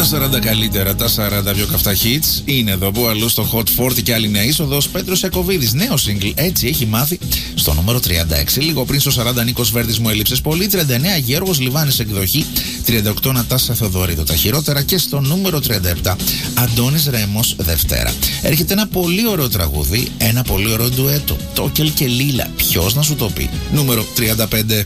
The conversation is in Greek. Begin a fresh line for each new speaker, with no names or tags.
Τα 40 καλύτερα, τα 40 πιο καυτά hits. Είναι εδώ που αλλού στο Hot 40 και άλλη νέα είσοδος. Πέτρος Ιακωβίδης, νέο single, έτσι έχει μάθει. Στο νούμερο 36, λίγο πριν στο 40 Νίκος Βέρτης, μου έλειψες πολύ. 39 Γιώργος Λιβάνης, εκδοχή. 38 Νατάσα Θεοδωρίδου, τα χειρότερα. Και στο νούμερο 37 Αντώνης Ρέμος, Δευτέρα. Έρχεται ένα πολύ ωραίο τραγούδι, ένα πολύ ωραίο ντουέτο. Τόκελ και Λίλα. Ποιος να σου το πει. Νούμερο 35.